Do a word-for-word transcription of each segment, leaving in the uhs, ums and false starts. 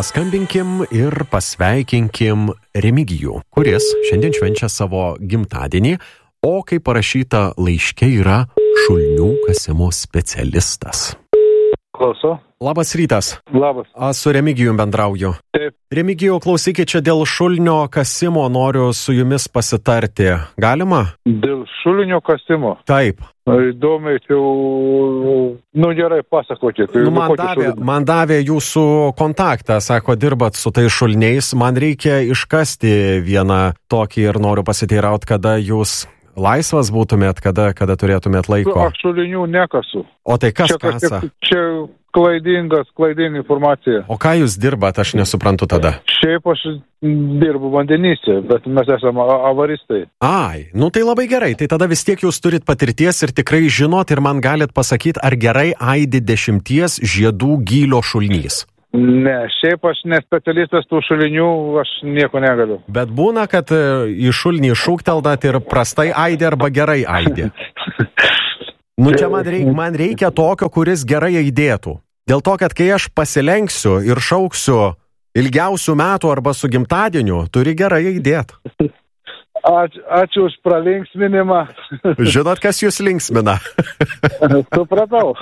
Paskambinkim ir pasveikinkim Remigijų, kuris šiandien švenčia savo gimtadienį, o kaip parašyta laiške yra šulinių kasimo specialistas. Klausau. Labas rytas. Labas. A, su Remigijum bendrauju. Taip. Remigijau, klausykit, čia dėl šulinio kasimo noriu su jumis pasitarti. Galima? Dėl šulinio kasimo? Taip. Įdomiai, jau, nu gerai, pasakokit. Nu, man, davė, man davė jūsų kontaktą, sako, dirbat su tais šuliniais, man reikia iškasti vieną tokį ir noriu pasiteiraut, kada jūs laisvas būtumėt, kada, kada turėtumėt laiko. Aš šulinių nekasu. O tai kas čia, kasa? Čia klaidingas, klaidinga informacija. O ką jūs dirbat, aš nesuprantu tada. Šiaip aš dirbu vandenyse, bet mes esame avaristai. Ai, nu tai labai gerai, tai tada vis tiek jūs turit patirties ir tikrai žinot ir man galit pasakyti, ar gerai aidi dešimties žiedų gylio šulinys. Ne, šiaip aš ne specialistas tų šulinių, aš nieko negaliu. Bet būna, kad į šulinį šūkteldat ir prastai aidi arba gerai aidi. Nu čia man reikia, man reikia tokio, kuris gerai aidėtų. Dėl to, kad kai aš pasilenksiu ir šauksiu ilgiausių metų arba su gimtadieniu, turi gerai aidėti. Ačiū, ačiū už pralinksminimą. Žinot, kas jūs linksmina? Supratau.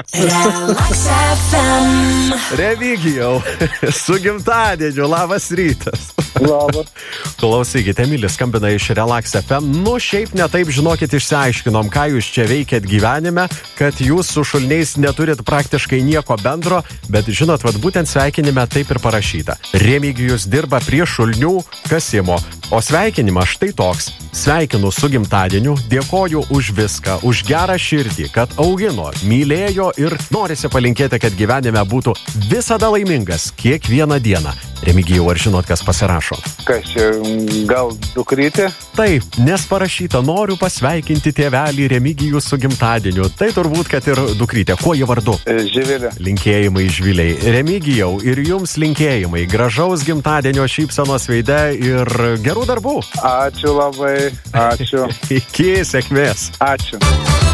Remigijau, su gimtadieniu, labas rytas. Labas. Klausykite, Emilis skambina iš Relax F M. Nu, šiaip netaip, žinokit, išsiaiškinom, ką jūs čia veikėt gyvenime, kad jūs su šuliniais neturit praktiškai nieko bendro, bet žinot, vad būtent sveikinime taip ir parašyta. Remigijus dirba prie šulinių kasimo, o sveikinimas štai toks. Sveikinu su gimtadieniu, dėkoju už viską, už gerą širdį, kad augino, mylėjo ir norisi palinkėti, kad gyvenime būtų visada laimingas, kiekvieną dieną. Remigijau, ar žinot, kas pasirašo? Kas čia, gal dukrytė? Taip, nes parašyta, noriu pasveikinti tėvelį Remigijų su gimtadieniu. Tai turbūt, kad ir dukrytė. Kuo jie vardu? Živilė. Linkėjimai Žviliai. Remigijau, ir jums linkėjimai. Gražaus gimtadienio šypsenos veide ir gerų darbų. Ačiū labai. Ačiū. Iki sėkmės. Ačiū.